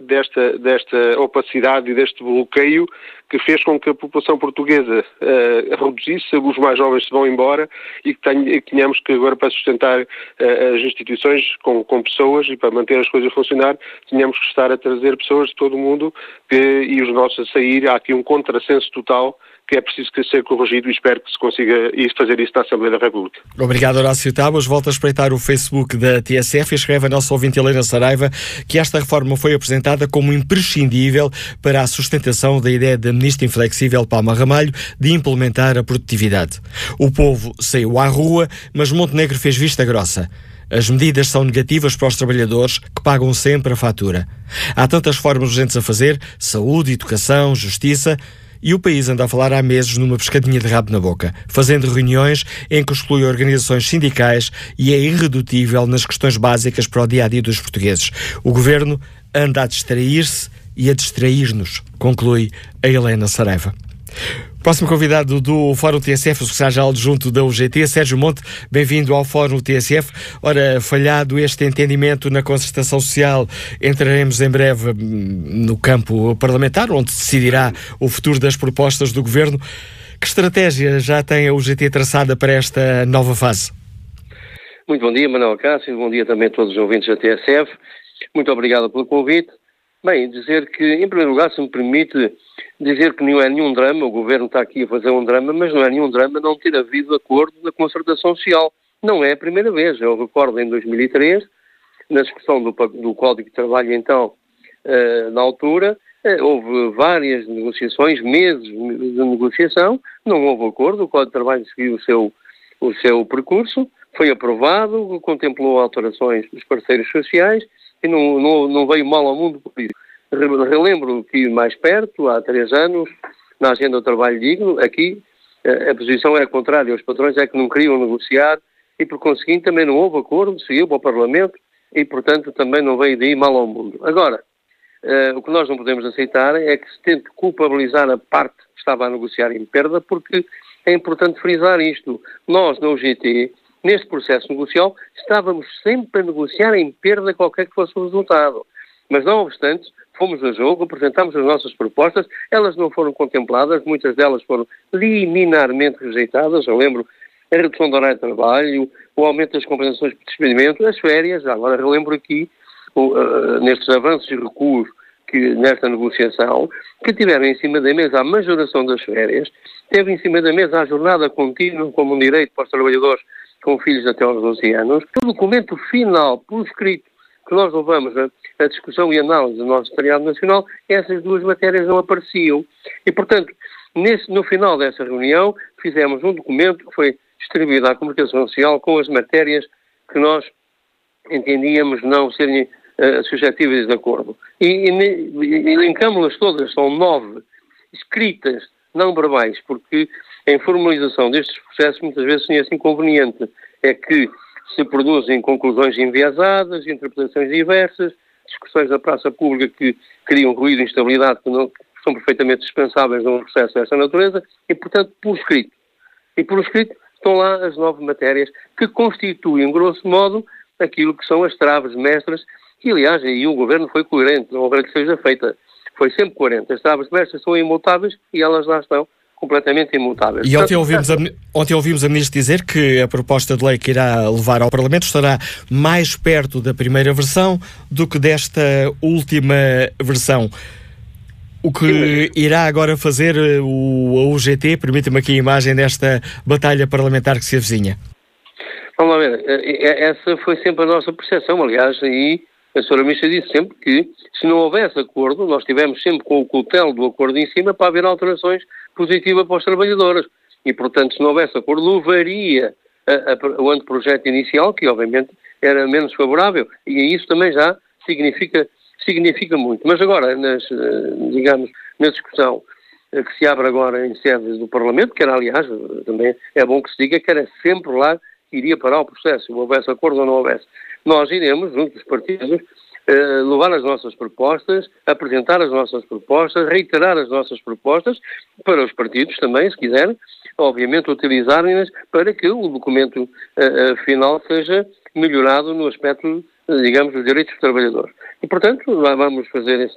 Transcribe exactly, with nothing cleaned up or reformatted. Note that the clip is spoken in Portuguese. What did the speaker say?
desta, desta opacidade e deste bloqueio que fez com que a população portuguesa uh, reduzisse, os mais jovens se vão embora e que, tenha, que tenhamos que agora, para sustentar uh, as instituições com, com pessoas e para manter as coisas a funcionar, tenhamos que estar a trazer pessoas de todo o mundo que, e os nossos a sair. Há aqui um contrassenso total que é preciso que ser corrigido e espero que se consiga fazer isso na Assembleia da República. Obrigado, Horácio Tábuas. Volto a espreitar o Facebook da T S F e escreve a nossa ouvinte Helena Saraiva que esta reforma foi apresentada como imprescindível para a sustentação da ideia da ministra inflexível Palma Ramalho de implementar a produtividade. O povo saiu à rua, mas Montenegro fez vista grossa. As medidas são negativas para os trabalhadores que pagam sempre a fatura. Há tantas formas urgentes a fazer: saúde, educação, justiça. E o país anda a falar há meses numa pescadinha de rabo na boca, fazendo reuniões em que exclui organizações sindicais e é irredutível nas questões básicas para o dia-a-dia dos portugueses. O governo anda a distrair-se e a distrair-nos, conclui a Helena Saraiva. Próximo convidado do Fórum T S F, o secretário adjunto da U G T, Sérgio Monte. Bem-vindo ao Fórum T S F. Ora, falhado este entendimento na concertação social, entraremos em breve no campo parlamentar, onde se decidirá o futuro das propostas do Governo. Que estratégia já tem a U G T traçada para esta nova fase? Muito bom dia, Manuel Cássio. Bom dia também a todos os ouvintes da T S F. Muito obrigado pelo convite. Bem, dizer que, em primeiro lugar, se me permite, dizer que não é nenhum drama, o Governo está aqui a fazer um drama, mas não é nenhum drama não ter havido acordo na concertação social. Não é a primeira vez. Eu recordo em dois mil e três, na discussão do, do Código de Trabalho, então, uh, na altura, uh, houve várias negociações, meses de negociação, não houve acordo, o Código de Trabalho seguiu o seu, o seu percurso, foi aprovado, contemplou alterações dos parceiros sociais, e não, não, não veio mal ao mundo por isso. Relembro que mais perto, há três anos, na agenda do trabalho digno, aqui a, a posição era contrária. Os patrões é que não queriam negociar e, por conseguinte, também não houve acordo, seguiu para o Parlamento e, portanto, também não veio daí mal ao mundo. Agora, uh, o que nós não podemos aceitar é que se tente culpabilizar a parte que estava a negociar em perda, porque é importante frisar isto. Nós, na U G T, neste processo negocial, estávamos sempre a negociar em perda qualquer que fosse o resultado. Mas, não obstante, fomos a jogo, apresentámos as nossas propostas, elas não foram contempladas, muitas delas foram liminarmente rejeitadas. Eu lembro a redução do horário de trabalho, o aumento das compensações por despedimento, as férias. Agora relembro aqui, o, uh, nestes avanços e recuos que, nesta negociação, que tiveram em cima da mesa a majoração das férias, teve em cima da mesa a jornada contínua como um direito para os trabalhadores com filhos até aos doze anos. O documento final, por escrito, que nós levamos a, a discussão e análise do nosso Secretariado Nacional, essas duas matérias não apareciam. E, portanto, nesse, no final dessa reunião, fizemos um documento que foi distribuído à comunicação social com as matérias que nós entendíamos não serem uh, suscetíveis de acordo. E, e elencámos-las todas, são nove, escritas, não verbais, porque em formalização destes processos muitas vezes sim é assim conveniente, é que se produzem conclusões enviesadas, interpretações diversas, discussões na praça pública que criam ruído e instabilidade que, não, que são perfeitamente dispensáveis num processo desta natureza e, portanto, por escrito. E por escrito estão lá as nove matérias que constituem, grosso modo, aquilo que são as traves mestras, que, aliás, aí o Governo foi coerente, não houve que seja feita, foi sempre coerente. As traves mestras são imutáveis e elas lá estão completamente imutáveis. E ontem ouvimos, a, ontem ouvimos a Ministra dizer que a proposta de lei que irá levar ao Parlamento estará mais perto da primeira versão do que desta última versão. O que irá agora fazer o, a U G T? Permita-me aqui a imagem desta batalha parlamentar que se avizinha. Vamos lá ver, essa foi sempre a nossa percepção. Aliás, aí a senhora Ministra disse sempre que se não houvesse acordo, nós estivemos sempre com o cutelo do acordo em cima para haver alterações positivas para os trabalhadores. E, portanto, se não houvesse acordo, levaria a, a, o anteprojeto inicial, que obviamente era menos favorável. E isso também já significa, significa muito. Mas agora, nas, digamos, na discussão que se abre agora em sede do Parlamento, que era, aliás, também é bom que se diga que era sempre lá que iria parar o processo, se houvesse acordo ou não houvesse. Nós iremos, junto dos partidos, Uh, levar as nossas propostas, apresentar as nossas propostas, reiterar as nossas propostas para os partidos também, se quiserem, obviamente utilizarem-nas para que o documento uh, uh, final seja melhorado no aspecto, uh, digamos, dos direitos dos trabalhadores. E, portanto, lá vamos fazer esse,